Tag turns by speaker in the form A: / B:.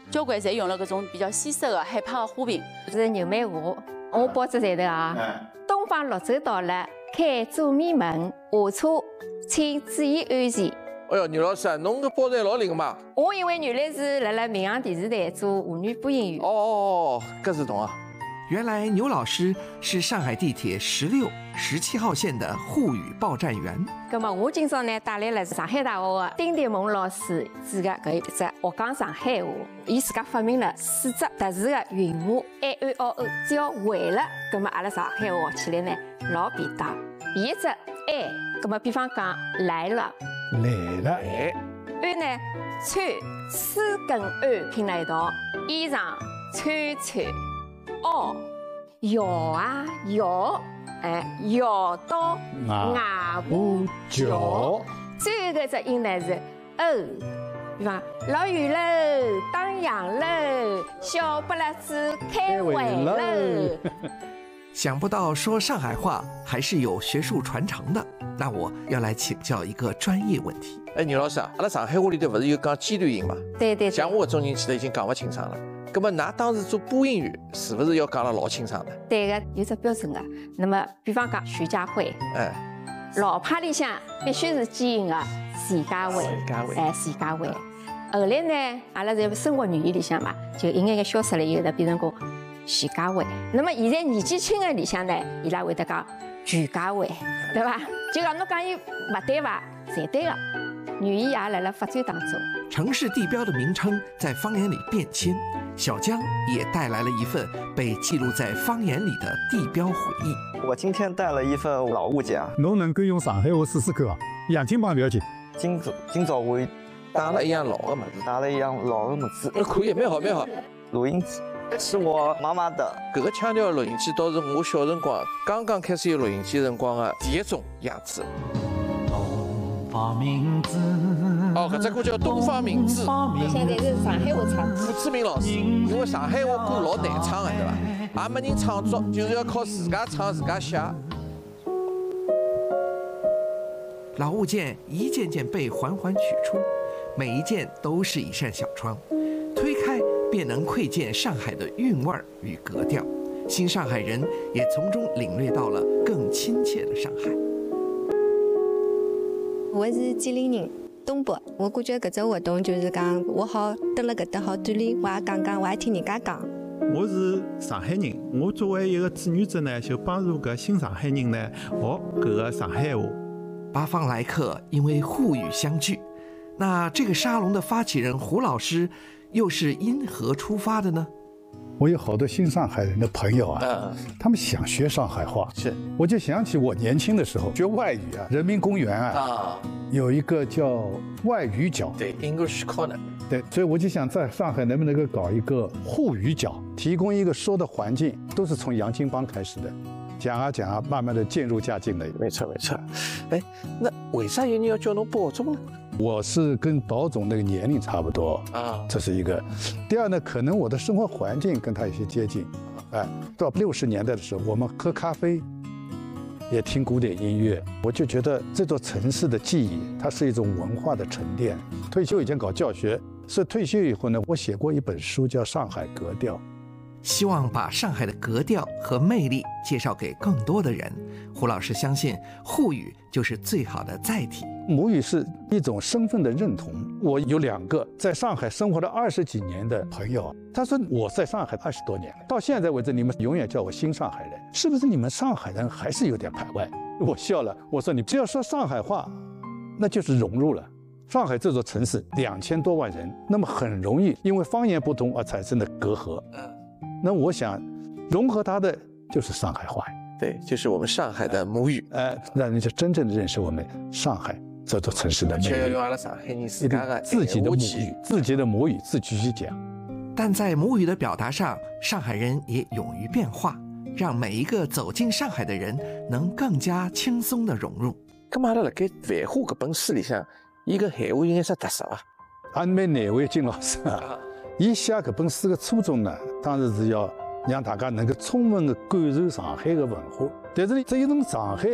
A: 交关侪用了搿种比较西式的海派的花瓶。
B: 是牛梅花，我包子在头啊。东方绿洲到了，开左面门，下车请注意安全。
C: 哎哟，牛老师啊，侬搿包子还老灵嘛？
B: 我因为原来是辣民航电视台做妇女播音员。
C: 哦，搿是懂啊。
D: 原来牛老师是上海地铁16、17号线的沪语报站员。
B: 咁么，我今朝呢带来了上海大学的丁迪蒙老师主的搿一只学讲上海话。伊自家发明了4只特殊的韵母 A A O O， 只要会了，咁么阿拉上海话学起来呢老便当。第一只 A， 咁么比方讲来了，
E: 来了，
B: 安呢穿丝跟安拼了一道，衣裳穿穿。哦，摇啊摇，摇到外婆桥。最后一个音呢是哦，比方老远喽，打烊喽，小不拉子开会喽。
D: 想不到说上海话还是有学术传承的，那我要来请教一个专业问题。
C: 哎，牛老师啊，阿拉上海话里头不是有讲尖端音嘛？
B: 对。
C: 像我这种人其实已经讲不清爽了。那么，㑚当时做播音员，是不是要讲了老清爽的？
B: 对个，有只标准的。那么，比方讲徐家汇，老派里向必须是基因的徐家汇，徐家汇。后来呢，阿拉在生活语言里向嘛，就一眼眼消失了以后呢，变成个徐家汇。那么现在年纪轻的里向呢，伊拉会得讲徐家汇，对吧？就讲侬讲伊勿对伐？侪对个。语言也辣辣发展当中。
D: 城市地标的名称在方言里变迁，小江也带来了一份被记录在方言里的地标回忆。
F: 我今天带了一份老物件啊，
E: 侬能够用上海话试试看啊？洋泾浜不要紧。
F: 今朝我
C: 打了一样老的么子，
F: 打了一样老的么子。
C: 可以，蛮好蛮好。
F: 录音机是我妈妈的。
C: 搿个腔调录音机倒是我小辰光刚刚开始有录音机辰光的第一种样子。哦，搿只歌叫《东方明珠》。
B: 现在是上海话唱。
C: 胡志明老师，因为上海话歌老难唱的，对伐？也没人唱作，就是要靠自家唱自家写。
D: 老物件一件件被缓缓取出，每一件都是一扇小窗，推开便能窥见上海的韵味与格调。新上海人也从中领略到了更亲切的上海。
G: 我是吉林人，东北。我感觉搿只活动就是讲，我好蹲辣搿搭好锻炼，我也讲，我也听人家讲。
H: 我是上海人，我作为一个志愿者呢，就帮助搿新上海人呢学搿个上海话。
D: 八方来客因为沪语相聚，那这个沙龙的发起人胡老师又是因何出发的呢？
E: 我有好多新上海人的朋友啊，他们想学上海话，
C: 是，
E: 我就想起我年轻的时候学外语啊，人民公园啊，有一个叫外语角，
C: 对 ，English Corner，
E: 对，所以我就想在上海能不能够搞一个沪语角，提供一个说的环境，都是从洋泾浜开始的，讲啊，慢慢的渐入佳境了。
C: 没错。哎，那为啥有人要叫侬保总呢？
E: 我是跟保总那个年龄差不多啊，这是一个。第二呢，可能我的生活环境跟他有些接近。到60年代的时候，我们喝咖啡，也听古典音乐，我就觉得这座城市的记忆，它是一种文化的沉淀。退休以前搞教学，所以退休以后呢，我写过一本书叫《上海格调》。
D: 希望把上海的格调和魅力介绍给更多的人。胡老师相信沪语就是最好的载体。
E: 母语是一种身份的认同。我有2个在上海生活了20几年的朋友，他说我在上海20多年了，到现在为止你们永远叫我新上海人，是不是你们上海人还是有点排外？我笑了，我说你只要说上海话，那就是融入了。上海这座城市2000多万人，那么很容易因为方言不同而产生的隔阂。那我想融合它的就是上海话，
C: 对，就是我们上海的母语，
E: 让人家真正的认识我们上海这座城市的魅力。
C: 却要用阿拉上海人自家的
E: 自己的母语，自己的母语自己去讲。
D: 但在母语的表达上，上海人也勇于变化，让每一个走进上海的人能更加轻松地融入。
C: 咁阿拉辣盖《繁花》搿本书里向，伊个闲话有眼啥特色伐？
E: 俺蛮难为金老师伊写搿本书的初衷呢，当然是要让大家能够充分的感受上海的文化，但是呢，这一种上海